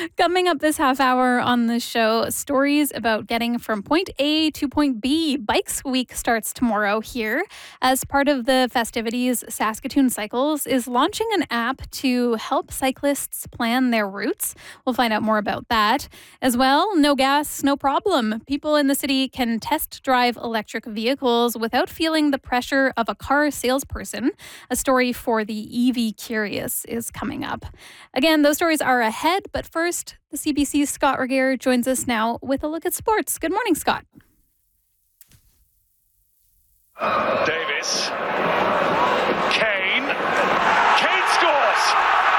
Coming up this half hour on the show, stories about getting from point A to point B. Bikes Week starts tomorrow here. As part of the festivities, Saskatoon Cycles is launching an app to help cyclists plan their routes. We'll find out more about that. As well, no gas, no problem. People in the city can test drive electric vehicles without feeling the pressure of a car salesperson. A story for the EV curious is coming up. Again, those stories are ahead, but first, the CBC's Scott Regehr joins us now with a look at sports. Good morning, Scott. Davis. Kane scores!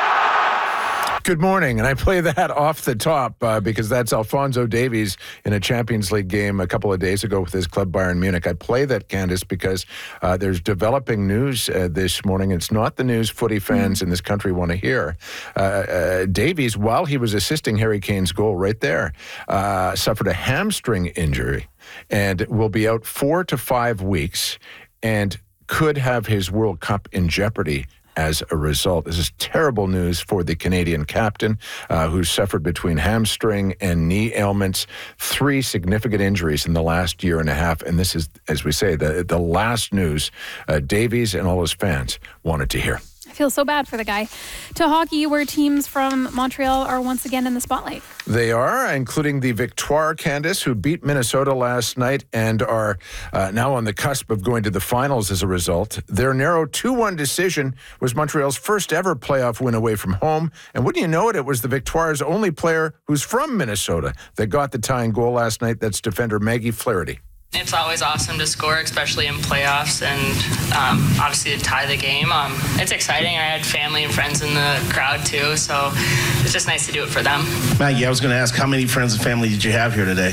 Good morning, and I play that off the top because that's Alphonso Davies in a Champions League game a couple of days ago with his club Bayern Munich. I play that, Candace, because there's developing news this morning. It's not the news footy fans in this country want to hear. Davies, while he was assisting Harry Kane's goal right there, suffered a hamstring injury and will be out 4 to 5 weeks and could have his World Cup in jeopardy as a result. This is terrible news for the Canadian captain who suffered between hamstring and knee ailments, 3 significant injuries in the last year and a half. And this is, as we say, the last news Davies and all his fans wanted to hear. I feel so bad for the guy. To hockey, where teams from Montreal are once again in the spotlight. They are, including the Victoire, Candace, who beat Minnesota last night and are now on the cusp of going to the finals as a result. Their narrow 2-1 decision was Montreal's first ever playoff win away from home. And wouldn't you know it, it was the Victoire's only player who's from Minnesota that got the tying goal last night. That's defender Maggie Flaherty. It's always awesome to score, especially in playoffs, and obviously to tie the game. It's exciting. I had family and friends in the crowd too, so it's just nice to do it for them. Maggie, I was going to ask, how many friends and family did you have here today?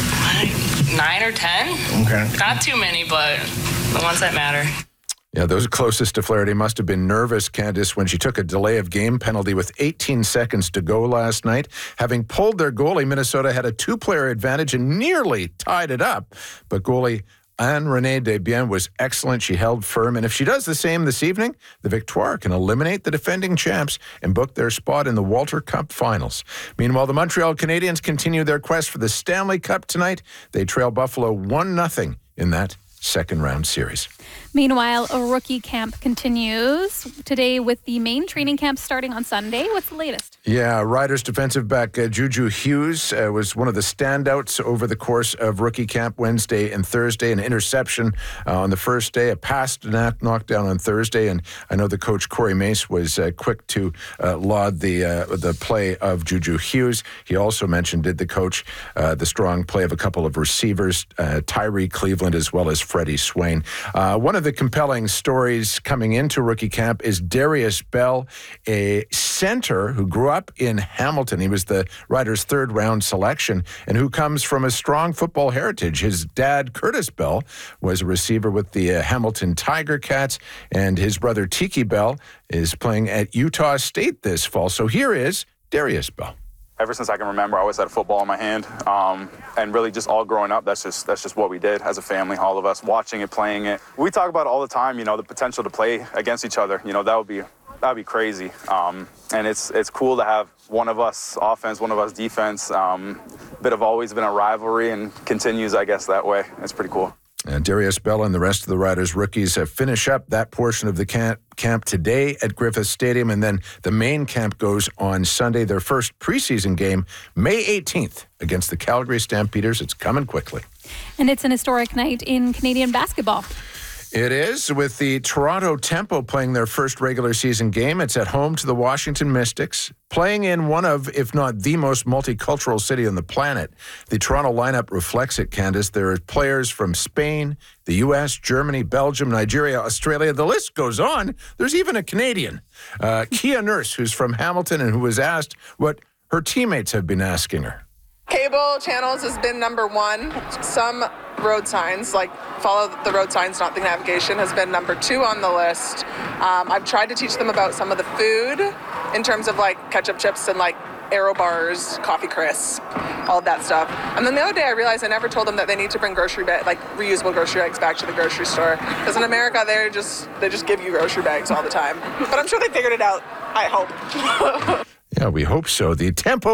9 or 10. Okay. Not too many, but the ones that matter. Yeah, those closest to Flaherty must have been nervous, Candace, when she took a delay of game penalty with 18 seconds to go last night. Having pulled their goalie, Minnesota had a 2-player advantage and nearly tied it up. But goalie Anne-Renée Desbiens was excellent. She held firm. And if she does the same this evening, the Victoire can eliminate the defending champs and book their spot in the Walter Cup finals. Meanwhile, the Montreal Canadiens continue their quest for the Stanley Cup tonight. They trail Buffalo 1-0 in that second-round series. Meanwhile, a rookie camp continues today with the main training camp starting on Sunday. What's the latest? Yeah, Riders defensive back Juju Hughes was one of the standouts over the course of rookie camp Wednesday and Thursday. An interception on the first day, a pass knockdown on Thursday, and I know the coach Corey Mace was quick to laud the play of Juju Hughes. He also mentioned, did the coach, the strong play of a couple of receivers, Tyree Cleveland as well as Freddie Swain. One of the compelling stories coming into rookie camp is Darius Bell, a center who grew up in Hamilton. He was the Riders' 3rd-round selection and who comes from a strong football heritage. His dad, Curtis Bell, was a receiver with the Hamilton Tiger Cats, and his brother, Tiki Bell, is playing at Utah State this fall. So here is Darius Bell. Ever since I can remember, I always had a football in my hand, and really just all growing up, that's just what we did as a family, all of us, watching it, playing it. We talk about it all the time, the potential to play against each other. That would be crazy, and it's cool to have one of us offense, one of us defense. Always been a rivalry and continues, I guess, that way. It's pretty cool. And Darius Bell and the rest of the Riders rookies finish up that portion of the camp today at Griffith Stadium, and then the main camp goes on Sunday. Their first preseason game, May 18th, against the Calgary Stampeders. It's coming quickly. And it's an historic night in Canadian basketball. It is, with the Toronto Tempo playing their first regular season game. It's at home to the Washington Mystics, playing in one of, if not the most multicultural city on the planet. The Toronto lineup reflects it, Candace. There are players from Spain, the U.S., Germany, Belgium, Nigeria, Australia. The list goes on. There's even a Canadian, Kia Nurse, who's from Hamilton and who was asked what her teammates have been asking her. Cable channels has been number 1. Some road signs, like follow the road signs, not the navigation, has been number 2 on the list. I've tried to teach them about some of the food in terms of like ketchup chips and like Aero bars, coffee crisp, all of that stuff. And then the other day I realized I never told them that they need to bring reusable grocery bags back to the grocery store. Because in America they just give you grocery bags all the time. But I'm sure they figured it out, I hope. Yeah, we hope so. The Tempo